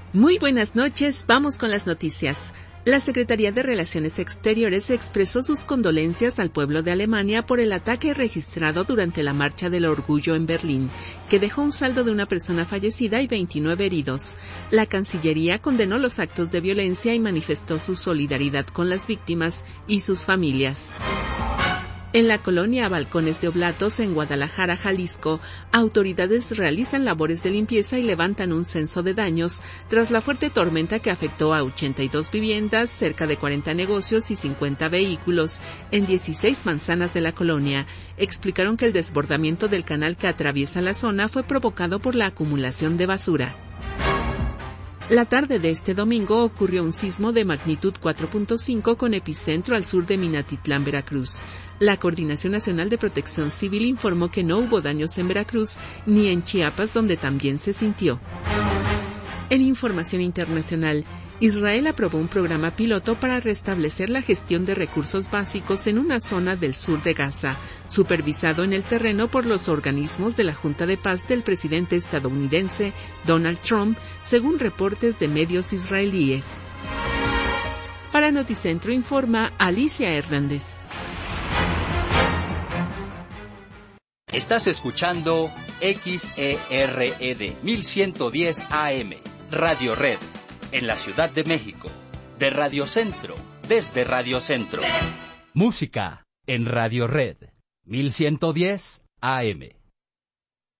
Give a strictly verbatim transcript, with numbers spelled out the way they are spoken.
Muy buenas noches, vamos con las noticias. La Secretaría de Relaciones Exteriores expresó sus condolencias al pueblo de Alemania por el ataque registrado durante la Marcha del Orgullo en Berlín, que dejó un saldo de una persona fallecida y veintinueve heridos. La Cancillería condenó los actos de violencia y manifestó su solidaridad con las víctimas y sus familias. En la colonia Balcones de Oblatos, en Guadalajara, Jalisco, autoridades realizan labores de limpieza y levantan un censo de daños tras la fuerte tormenta que afectó a ochenta y dos viviendas, cerca de cuarenta negocios y cincuenta vehículos en dieciséis manzanas de la colonia. Explicaron que el desbordamiento del canal que atraviesa la zona fue provocado por la acumulación de basura. La tarde de este domingo ocurrió un sismo de magnitud cuatro punto cinco con epicentro al sur de Minatitlán, Veracruz. La Coordinación Nacional de Protección Civil informó que no hubo daños en Veracruz ni en Chiapas, donde también se sintió. En información internacional, Israel aprobó un programa piloto para restablecer la gestión de recursos básicos en una zona del sur de Gaza, supervisado en el terreno por los organismos de la Junta de Paz del presidente estadounidense Donald Trump, según reportes de medios israelíes. Para Noticentro informa Alicia Hernández. Estás escuchando X E R E D mil ciento diez A M, Radio Red, en la Ciudad de México, de Radio Centro, desde Radio Centro. Música en Radio Red, mil ciento diez A M.